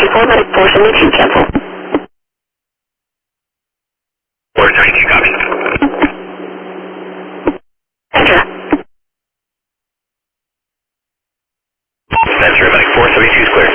472, cancel. 472, copy. Enter. That's everybody. 472 is clear.